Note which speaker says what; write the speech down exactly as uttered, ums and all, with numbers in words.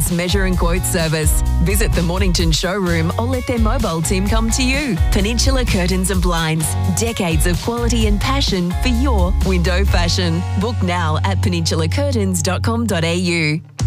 Speaker 1: fast measure and quote service. Visit the Mornington showroom or let their mobile team come to you. Peninsula Curtains and Blinds. Decades of quality and passion for your window fashion. Book now at peninsula curtains dot com dot a u.